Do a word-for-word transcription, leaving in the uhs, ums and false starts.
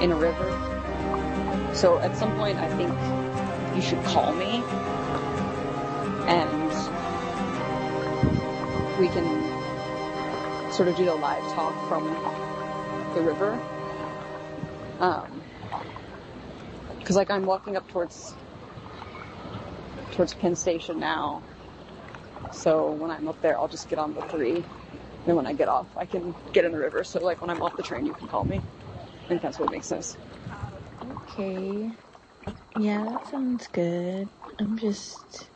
in a river. So at some point, I think you should call me, and we can sort of do a live talk from the river. Um, cause like I'm walking up towards, towards Penn Station now. So when I'm up there, I'll just get on the three. And when I get off, I can get in the river. So like when I'm off the train, you can call me. I think that's what makes sense. Okay. Yeah, that sounds good. I'm just